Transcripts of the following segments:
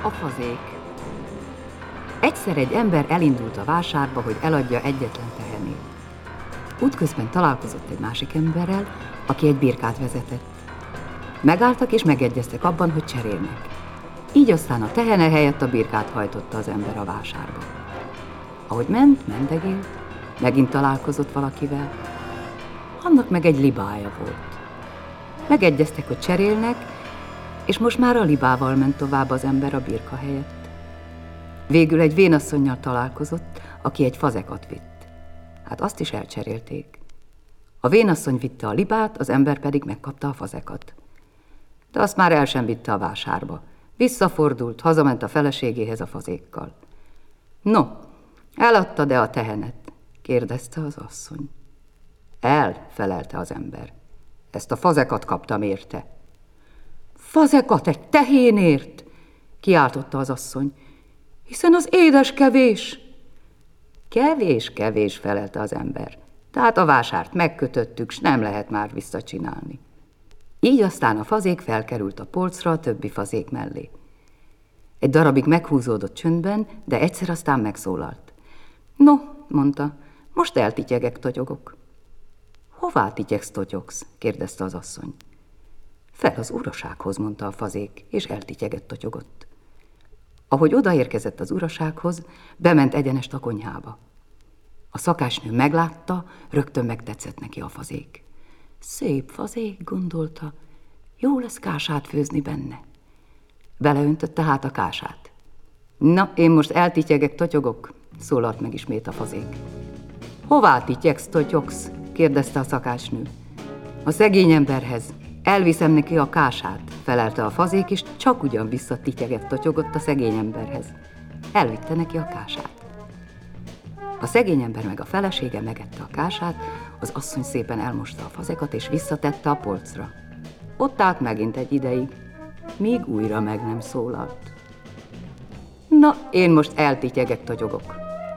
A fazék. Egyszer egy ember elindult a vásárba, hogy eladja egyetlen tehenét. Útközben találkozott egy másik emberrel, aki egy birkát vezetett. Megálltak és megegyeztek abban, hogy cserélnek. Így aztán a tehene helyett a birkát hajtotta az ember a vásárba. Ahogy mendegélt, megint találkozott valakivel. Annak meg egy libája volt. Megegyeztek, hogy cserélnek, és most már a libával ment tovább az ember a birka helyett. Végül egy vénasszonnyal találkozott, aki egy fazekat vitt. Hát azt is elcserélték. A vénasszony vitte a libát, az ember pedig megkapta a fazekat. De azt már el sem vitte a vásárba. Visszafordult, hazament a feleségéhez a fazékkal. No, eladtad-e a tehenet? Kérdezte az asszony. Felelte az ember. Ezt a fazekat kaptam érte. Fazekat egy tehénért? Kiáltotta az asszony. Hiszen az édes kevés. Kevés, felelte az ember. Tehát a vásárt megkötöttük, s nem lehet már visszacsinálni. Így aztán a fazék felkerült a polcra a többi fazék mellé. Egy darabig meghúzódott csöndben, de egyszer aztán megszólalt. No, mondta, most eltityegek, totyogok. Hová tityegsz, totyogsz? Kérdezte az asszony. Fel az urasághoz, mondta a fazék, és eltityegett, totyogott. Ahogy odaérkezett az urasághoz, bement egyenest a konyhába. A szakásnő meglátta, rögtön megtetszett neki a fazék. Szép fazék, gondolta, jó lesz kását főzni benne. Beleöntötte hát a kását. Na, én most eltityegek, totyogok, szólalt meg ismét a fazék. Hová tityegsz, totyogsz? Kérdezte a szakásnő. A szegény emberhez. Elviszem neki a kását, felelte a fazék, és csak ugyan visszatityegett, totyogott a szegény emberhez. Elvitte neki a kását. A szegény ember meg a felesége megette a kását, az asszony szépen elmosta a fazekat, és visszatette a polcra. Ott állt megint egy ideig, míg újra meg nem szólalt. Na, én most eltityegek, totyogok.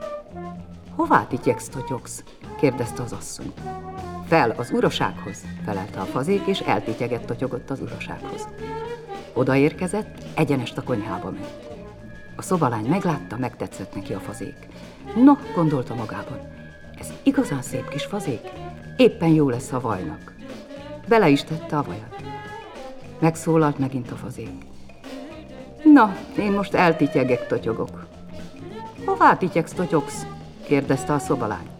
Hová tityegsz, totyogsz? Kérdezte az asszony. Fel az urasághoz, felelte a fazék, és eltityegett, totyogott az urasághoz. Odaérkezett, egyenest a konyhába ment. A szobalány meglátta, megtetszett neki a fazék. No, gondolta magában, ez igazán szép kis fazék, éppen jó lesz a vajnak. Bele is tette a vajat. Megszólalt megint a fazék. Na, én most eltityegek, totyogok. Hová tityegsz, totyogsz? Kérdezte a szobalány.